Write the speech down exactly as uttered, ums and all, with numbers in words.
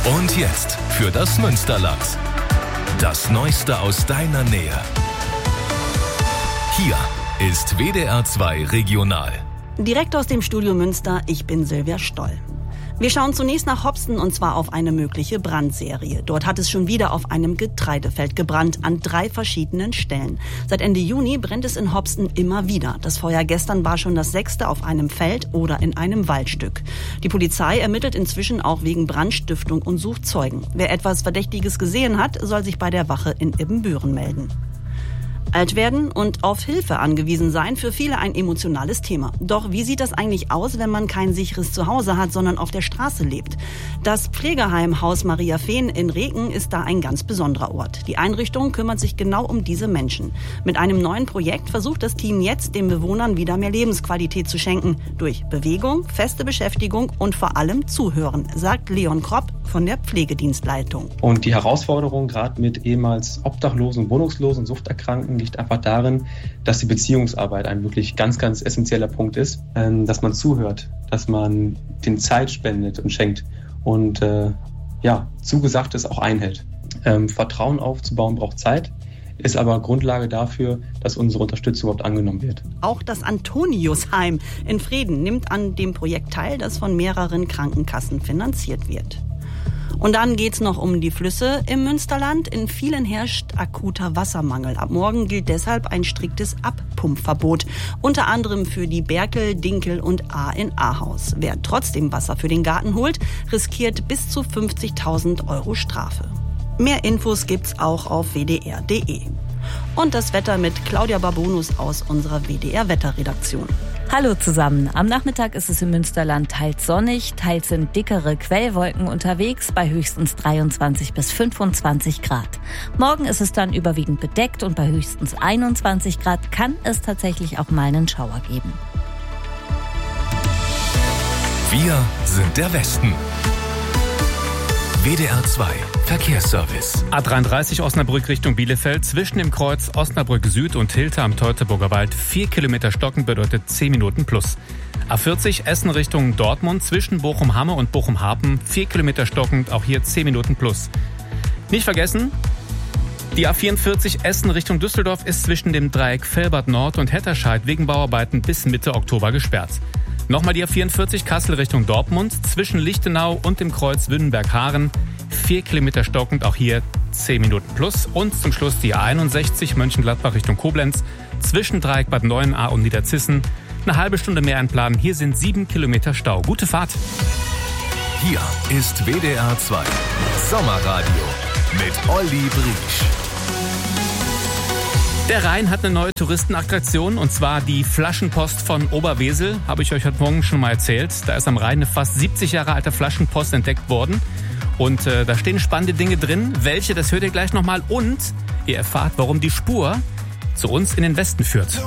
Und jetzt für das Münsterland. Das Neueste aus deiner Nähe. Hier ist W D R zwei Regional. Direkt aus dem Studio Münster, ich bin Silvia Stoll. Wir schauen zunächst nach Hopsten und zwar auf eine mögliche Brandserie. Dort hat es schon wieder auf einem Getreidefeld gebrannt, an drei verschiedenen Stellen. Seit Ende Juni brennt es in Hopsten immer wieder. Das Feuer gestern war schon das sechste auf einem Feld oder in einem Waldstück. Die Polizei ermittelt inzwischen auch wegen Brandstiftung und sucht Zeugen. Wer etwas Verdächtiges gesehen hat, soll sich bei der Wache in Ibbenbüren melden. Alt werden und auf Hilfe angewiesen sein, für viele ein emotionales Thema. Doch wie sieht das eigentlich aus, wenn man kein sicheres Zuhause hat, sondern auf der Straße lebt? Das Pflegeheim Haus Maria Fehn in Reken ist da ein ganz besonderer Ort. Die Einrichtung kümmert sich genau um diese Menschen. Mit einem neuen Projekt versucht das Team jetzt, den Bewohnern wieder mehr Lebensqualität zu schenken. Durch Bewegung, feste Beschäftigung und vor allem Zuhören, sagt Leon Kropp von der Pflegedienstleitung. Und die Herausforderung gerade mit ehemals Obdachlosen, Wohnungslosen, Suchterkrankten liegt einfach darin, dass die Beziehungsarbeit ein wirklich ganz, ganz essentieller Punkt ist, dass man zuhört, dass man den Zeit spendet und schenkt und äh, ja, Zugesagtes auch einhält. Ähm, Vertrauen aufzubauen braucht Zeit, ist aber Grundlage dafür, dass unsere Unterstützung überhaupt angenommen wird. Auch das Antoniusheim in Vreden nimmt an dem Projekt teil, das von mehreren Krankenkassen finanziert wird. Und dann geht's noch um die Flüsse im Münsterland. In vielen herrscht akuter Wassermangel. Ab morgen gilt deshalb ein striktes Abpumpverbot. Unter anderem für die Berkel, Dinkel und Ahr in Ahaus. Wer trotzdem Wasser für den Garten holt, riskiert bis zu fünfzigtausend Euro Strafe. Mehr Infos gibt's auch auf w d r punkt d e. Und das Wetter mit Claudia Babonus aus unserer W D R-Wetterredaktion. Hallo zusammen. Am Nachmittag ist es im Münsterland teils sonnig, teils sind dickere Quellwolken unterwegs bei höchstens dreiundzwanzig bis fünfundzwanzig Grad. Morgen ist es dann überwiegend bedeckt und bei höchstens einundzwanzig Grad kann es tatsächlich auch mal einen Schauer geben. Wir sind der Westen. W D R zwei Verkehrsservice. A dreiunddreißig Osnabrück Richtung Bielefeld. Zwischen dem Kreuz Osnabrück Süd und Hilter am Teutoburger Wald vier Kilometer stocken bedeutet zehn Minuten plus. A vierzig Essen Richtung Dortmund. Zwischen Bochum-Hamme und Bochum-Harpen vier Kilometer stockend, auch hier zehn Minuten plus. Nicht vergessen, die A vierundvierzig Essen Richtung Düsseldorf ist zwischen dem Dreieck Velbert Nord und Hetterscheid wegen Bauarbeiten bis Mitte Oktober gesperrt. Nochmal die A vierundvierzig Kassel Richtung Dortmund. Zwischen Lichtenau und dem Kreuz Wünnenberg-Haaren vier Kilometer stockend, auch hier zehn Minuten plus. Und zum Schluss die A einundsechzig Mönchengladbach Richtung Koblenz. Zwischen Dreieck Bad Neuenahr und Niederzissen eine halbe Stunde mehr einplanen. Hier sind sieben Kilometer Stau. Gute Fahrt. Hier ist W D R zwei Sommerradio mit Olli Briesch. Der Rhein hat eine neue Touristenattraktion und zwar die Flaschenpost von Oberwesel. Habe ich euch heute Morgen schon mal erzählt. Da ist am Rhein eine fast siebzig Jahre alte Flaschenpost entdeckt worden. Und äh, da stehen spannende Dinge drin. Welche, das hört ihr gleich nochmal. Und ihr erfahrt, warum die Spur zu uns in den Westen führt.